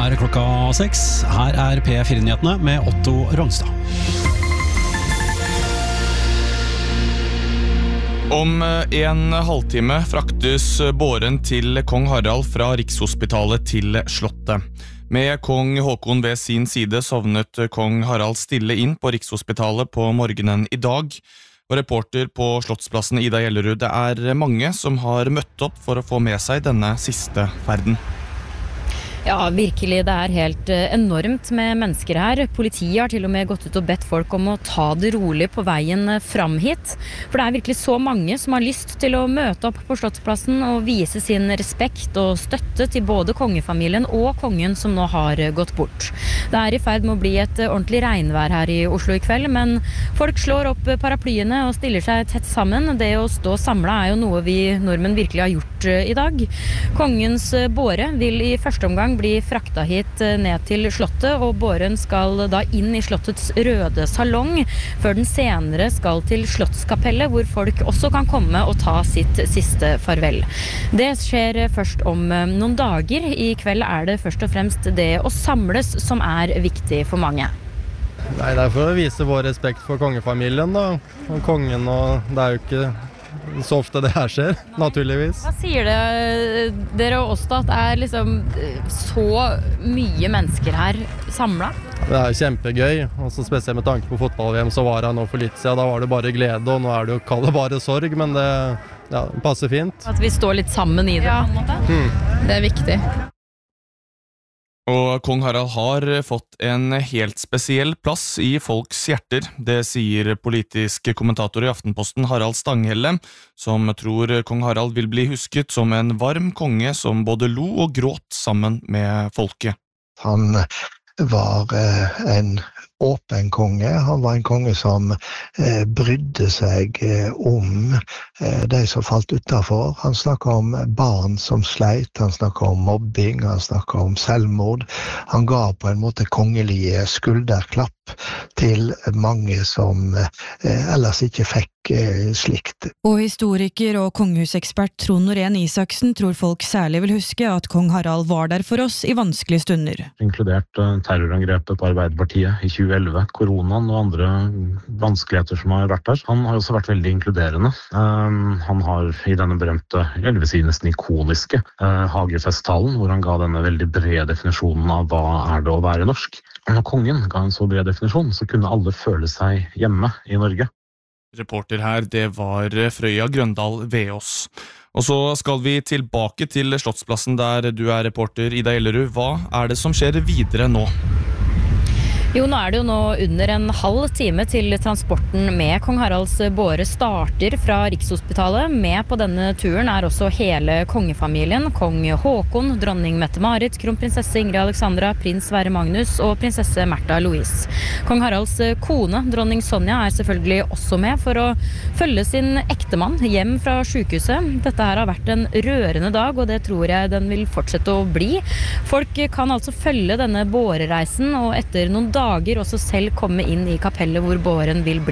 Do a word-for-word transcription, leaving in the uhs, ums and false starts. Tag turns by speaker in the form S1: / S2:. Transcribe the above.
S1: er klokka seks. Her er P fire-nyhetene med Otto Rongstad.
S2: Om en halvtime fraktes båren til kong Harald fra Rikshospitalet til Slottet. Med kong Håkon ved sin side sovnet kong Harald stille inn på Rikshospitalet på morgenen i dag. Og reporter på Slottsplassen Ida Gjellerud, det er mange som har møtt opp for å få med seg denne siste ferden.
S3: Ja, virkelig, det er helt enormt med mennesker her. Politiet har til og med gått ut og bedt folk om å ta det rolig på veien fram hit. For det er virkelig så mange som har lyst til å møte opp på Slottsplassen og vise sin respekt og støtte til både kongefamilien og kongen som nå har gått bort. Det er i ferd med å bli et ordentlig regnvær her i Oslo i kveld, men folk slår opp paraplyene og stiller seg tett sammen. Det å stå samlet er jo noe vi nordmenn virkelig har gjort i dag. Kongens båre vil i første omgang bli frakta hit ned til Slottet, og båren skal da inn i Slottets røde salong, før den senere skal til Slottskapellet, hvor folk også kan komme og ta sitt siste farvel. Det skjer først om noen dager. I kveld er det først og fremst det å samles som er viktig for mange.
S4: Nei, det er for å vise vår respekt for kongefamilien da, og kongen, og det er jo ikke så ofte det her skjer, naturligvis.
S3: Hva sier det dere og oss da, at det er liksom så mye mennesker her samlet?
S4: Det er kjempegøy, og så spesielt med tanke på fotball-V M så var jeg nå for litt siden, da var det bare glede, og nå er det jo kallet bare sorg, men det, ja, det passer fint.
S3: At vi står litt sammen i det, ja, på en måte.
S4: Mm.
S3: Det er viktig.
S2: Og kong Harald har fått en helt spesiell plass i folks hjerter. Det sier politisk kommentator i Aftenposten Harald Stanghelle, som tror kong Harald vil bli husket som en varm konge som både lo og gråt sammen med folket.
S5: Han var en åpen konge. Han var en konge som eh, brydde seg eh, om eh, de som falt utenfor. Han snakket om barn som sleit, han snakket om mobbing, han snakket om selvmord. Han ga på en måte kongelige skulderklapp til mange som eh, ellers ikke fikk eh, slikt.
S6: Og historiker og kongehusekspert Trond Norén Isaksen tror folk særlig vil huske at kong Harald var der for oss i vanskelige stunder.
S7: Inkludert uh, terrorangrepet på Arbeiderpartiet i tjue elleve, koronaen og andre vanskeligheter som har vært der. Han har også vært veldig inkluderende. Um, han har i denne berømte, jeg vil si nesten ikoniske, uh, hagefesttalen, hvor han ga denne veldig brede definisjonen av hva er det å være norsk. Og når kongen ga en så bred definisjon, så kunne alle føle seg hjemme i Norge.
S2: Reporter her, det var Frøya Grøndal Veås. Og så skal vi tilbake til Slottsplassen der du er reporter, Ida Gjellerud. Hva er det som skjer videre nå?
S3: Jo, nå er det jo nå under en halv time til transporten med kong Haralds båre starter fra Rikshospitalet. Med på denne turen er også hele kongefamilien. Kong Håkon, dronning Mette-Marit, kronprinsesse Ingrid Alexandra, prins Sverre Magnus og prinsesse Märtha Louise. Kong Haralds kone, dronning Sonja, er selvfølgelig også med for å følge sin ektemann hjem fra sykehuset. Dette her har vært en rørende dag, og det tror jeg den vil fortsette å bli. Folk kan altså følge denne bårereisen, og etter noen dager også selv komme inn i kapellet hvor båren vil bli